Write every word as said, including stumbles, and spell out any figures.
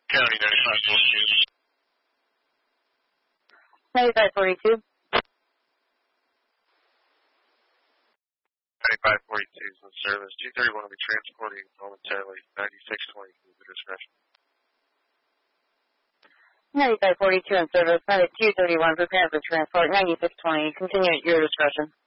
County ninety-five forty-two. ninety-five forty-two. ninety-five forty-two is in service. two thirty-one will be transporting momentarily. ninety-six twenty is the discretion. ninety-five forty-two in service. two thirty-one preparing for transport. ninety-six twenty. Continue at your discretion.